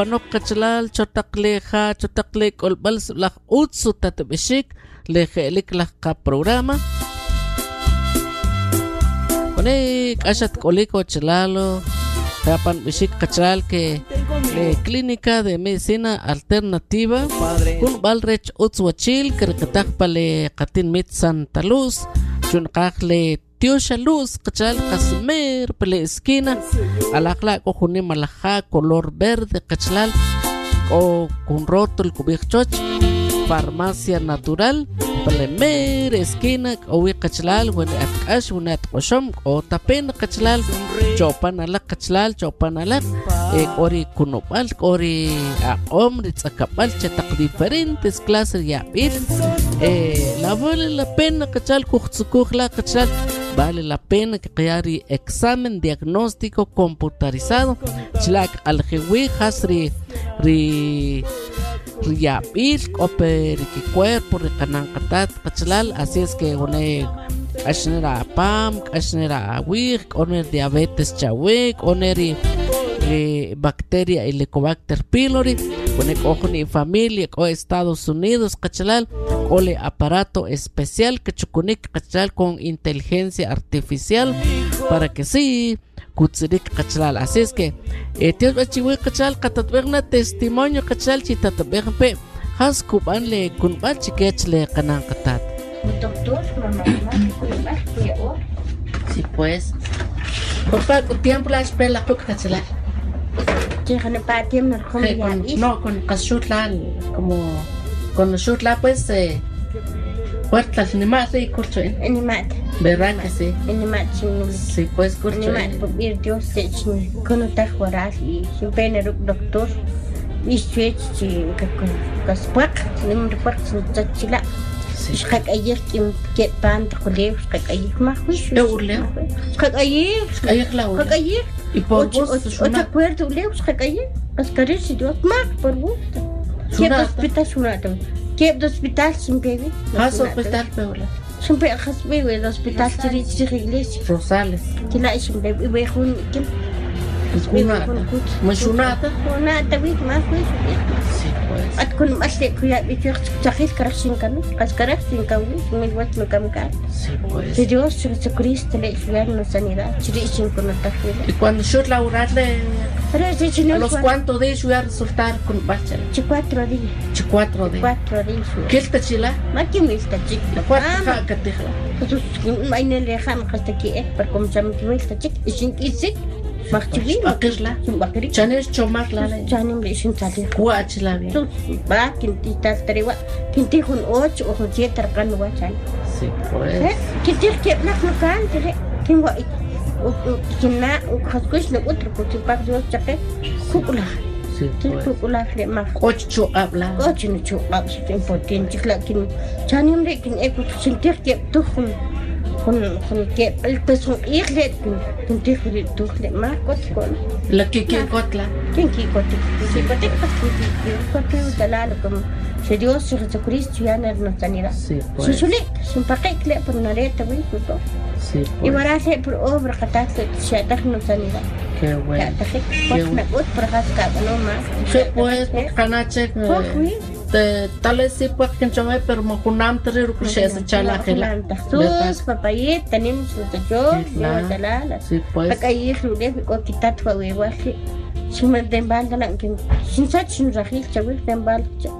no kachalal chotakleja chotaklek olbals la utsu tatbishik lejelik la ka programa Kone kashat koliko chalalo kapan bishik kachal que clínica de medicina alternativa kun balrech utzwachil kerketak pale katin mit Santa Luz chunkakle Tiosha Luz kachal kasmer pele esquina alakla ko hunim malaja color verde kachalal o kun rótulo kubikchoch farmacia natural pele mer esquina o kachalal wen akash wen atqoshom o tapen kachalal chopan alak kachalal chopan alak ori kunopal ori hombre tsakapal chetak diferentes clases ya bil la vale la pena kachal kuxtsukukhla kachal vale la pena que creari examen diagnóstico computarizado chlak aljewi hasri riabil oper que cuerpo recanancatat kachalal así es que one ashnera pam ashnera awik oner diabetes chawik oneri bacteria Helicobacter pylori pone cojo ni familia o Estados Unidos kachalal ole aparato especial que chukunik kachalal con inteligencia artificial para que sí kutzirik kachalal así es que tío bachiwi kachalal katatbegna testimonio kachalal chitatbegpe has kuban le kunbal chikechle kanan katat doctor mamá sí pues por favor tiempo la espera kachalal no, con Cashutla, como con Shutla, pues, puertas ni más de curso, ¿verdad que sí? Sí, pues, curso. Dios, con otra jugar y sin pena, doctor, y switch, caspac, no me recuerdo, chachila. Schak ayer que pan de colegio, schak ayer más juicio. Schak ayer. Y por vos, otra puerta, leo, schak ayer. Ascarir si Dios más por vos. ¿Qué hospital sunado? ¿Qué hospital sin bebé? Has hospital peor. Sin bebé, has bebé el hospital de iglesia. Rosales. Que la es un bebé, bebé con quién? Mashunata. Mashunata, más juicio. At kun masih kuya bikin cakis kerasin kami, kas kerasin kami, membuat macam kan. Dios Jesucristo le suar la sanidad, chiri sin connotación. Y cuando yo laborarle, a los cuantos días voy a resultar con bacha. 4 días. 4 días. 4 días. ¿Qué está chila? Makin está chic. ¿Cuánto que te jala? Pues hay en el lejano hasta aquí, por como se me está chic, y sin que sí. Makchiwi bakirla chanes chomarla chanim le sin tadi kuachla bien ba kinti tastriwa kinti hun 8 o 7 kan wa chan sí pues kinti ke nak kan tire kinwa kinna khaskush na otro porque pak yo chaque kukula sí pues kukula le ma 8 habla 8 no chu ab es importante kin chanim le kin ekut sentir que tu con que el peso irle con tigre tu le más con la que cotla quién que cote sí cote dalalo como si Dios Jesucristo ya no sanidad sí pues su sin paquete por una reta güey todo sí pues y para hacer por obra catástrofe se da no sanidad qué bueno qué bueno por rascar no más sí pues canache tal vez sí pues que yo pero me junam tener que se chala que la sus papayet tenemos yo dalala sí pues acá y es lo que quitar tu huevo así si me den balda la que sin sach sin rajil chaval den balda